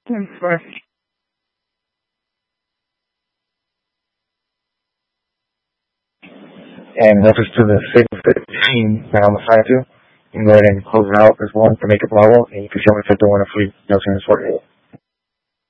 Thanks, bye. And reference to the 615 that I'm assigned to, you can go ahead and close it out as well to make it level, and you can show me if they're doing a free no change for it.